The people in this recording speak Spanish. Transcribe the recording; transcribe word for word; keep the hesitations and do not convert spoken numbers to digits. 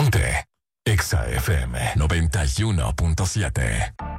Ponte Exa F M noventa y uno punto siete.